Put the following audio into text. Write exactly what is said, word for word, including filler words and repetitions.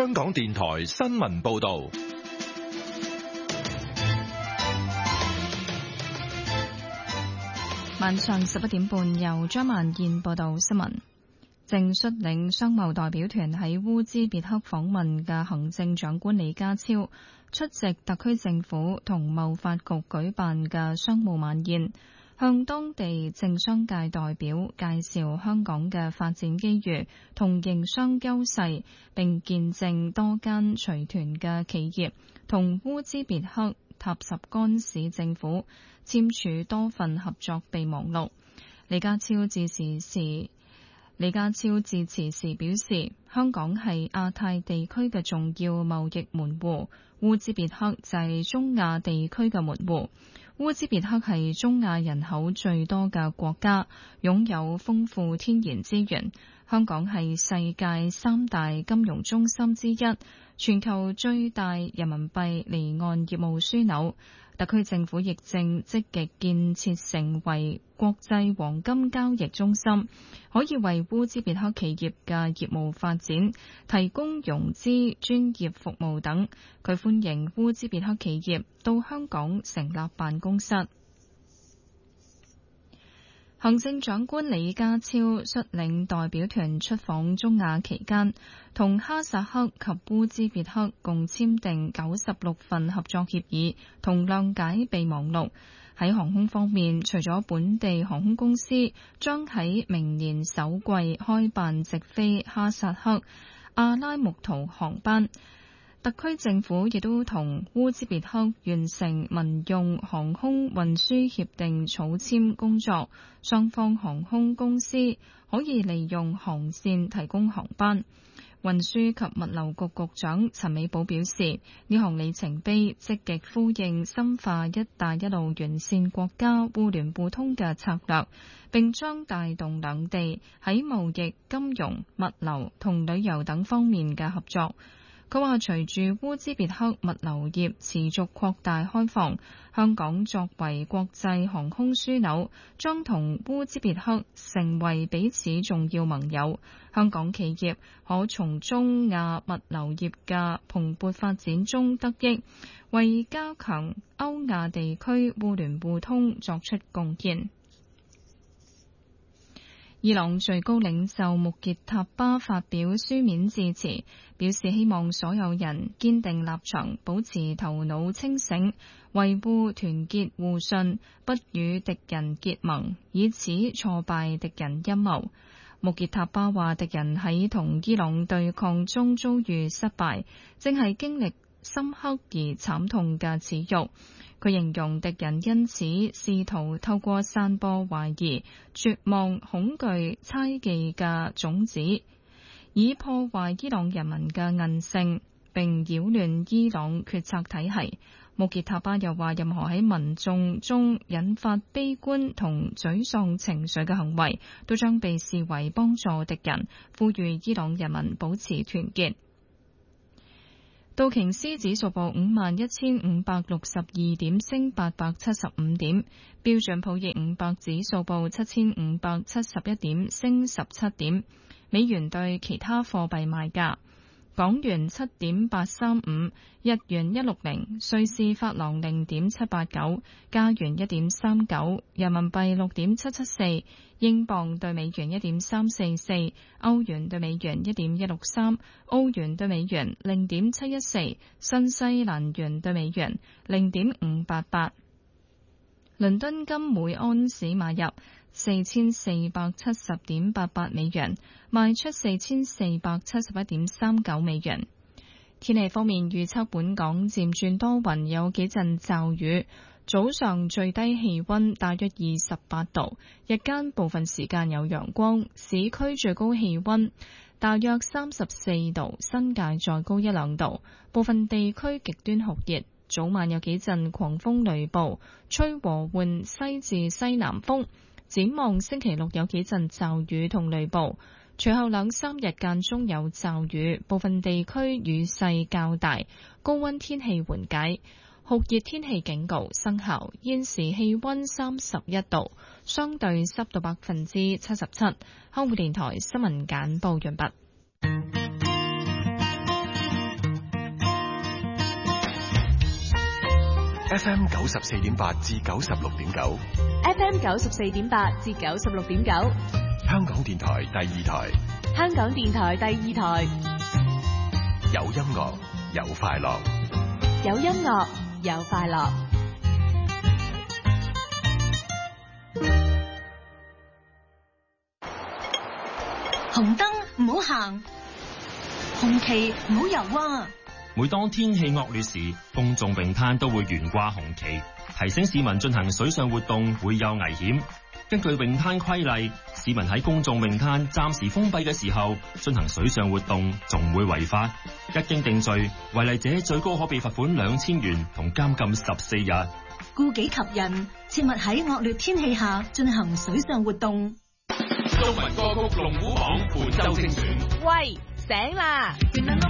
香港電台新聞報道。 晚上十一點半，由張萬燕報道新聞。正率領商貿代表團喺烏茲別克訪問嘅行政長官李家超出席特區政府同貿發局舉辦嘅商務晚宴，向當地政商界代表介紹香港嘅發展機遇同營商優勢，並見證多間隨團嘅企業同烏茲別克塔什干市政府簽署多份合作備忘錄。李家超致辭時李家超致辭時表示，香港係亞太地區嘅重要貿易門戶，烏茲別克就係中亞地區嘅門戶。烏茲別克係中亞人口最多嘅國家，擁有豐富天然資源。香港係世界三大金融中心之一，全球最大人民幣離岸業務樞紐。特區政府亦正積極建設成為國際黃金交易中心，可以為烏茲別克企業嘅業務發展提供融資、專業服務等。佢歡迎烏茲別克企業到香港成立辦公室。行政長官李家超率領代表團出訪中亞期間，同哈薩克及烏茲別克共簽訂九十六份合作協議同諒解備忘錄。喺航空方面，除咗本地航空公司將喺明年首季開辦直飛哈薩克阿拉木圖航班，特區政府亦都同烏茲別克完成民用航空運輸協定草簽工作，雙方航空公司可以利用航線提供航班。運輸及物流局局長陳美寶表示，呢項里程碑積極呼應深化一帶一路完善國家互聯互通嘅策略，並將帶動兩地喺貿易、金融、物流同旅遊等方面嘅合作。佢話隨住烏茲別克物流業持續擴大開放，香港作為國際航空樞紐，將同烏茲別克成為彼此重要盟友。香港企業可從中亞物流業嘅蓬勃發展中得益，為加強歐亞地區互聯互通作出貢獻。伊朗最高領袖穆傑塔巴發表書面致辭，表示希望所有人堅定立場，保持頭腦清醒，維護團結互信，不與敵人結盟，以此挫敗敵人陰謀。穆傑塔巴話，敵人喺同伊朗對抗中遭遇失敗，正係經歷深刻而慘痛嘅恥辱。佢形容敵人因此試圖透過散播懷疑、絕望、恐懼、猜忌嘅種子，以破壞伊朗人民嘅韌性，並擾亂伊朗決策體系。穆傑塔巴又話，任何喺民眾中引發悲觀同沮喪情緒嘅行為，都將被視為幫助敵人，呼籲伊朗人民保持團結。道瓊斯指數報五萬一千五百六十二點，升八百七十五點。標準普爾五百指數報七千五百七十一點，升十七點。美元對其他貨幣賣價：港元七點八三五，日元一六零，瑞士法郎零點七八九，加元一點三九，人民幣六點七七四，英鎊對美元一點三四四，歐元對美元一點一六三，澳元對美元零點七一四，新西蘭元對美元零點五八八。倫敦金每安士買入四千四百七十點八八美元，賣出四千四百七十一點三九美元。天氣方面預測，本港漸轉多雲，有幾陣驟雨。早上最低氣溫大約二十八度，日間部分時間有陽光，市區最高氣溫大約三十四度，新界再高一兩度，部分地區極端酷熱。早晚有幾陣狂風雷暴，吹和緩西至西南風。展望星期六有幾陣驟雨同雷暴，隨後兩三日間中有驟雨，部分地區雨勢較大，高溫天氣緩解，酷熱天氣警告生效。現時氣溫三十一度，相對濕度百分之七十七。香港電台新聞簡報完畢。 F M 九十四點八至九十六點九 ，F M 九十四點八至九十六點九， 香港電台第二台， 香港電台第二台， 有音樂有快樂， 有音樂有快樂。 紅燈唔好行，紅旗唔好游啊！ 每當天氣惡劣時，公眾泳灘都會懸掛紅旗，提醒市民進行水上活動會有危險。根據泳灘規例，市民喺公眾泳灘暫時封閉嘅時候進行水上活動，仲會違法。一經定罪，違例者最高可被罰款兩千元同監禁十四日。 顧己及人，切勿喺惡劣天氣下進行水上活動。 中文歌曲龍虎榜本周精選。 喂，醒啦！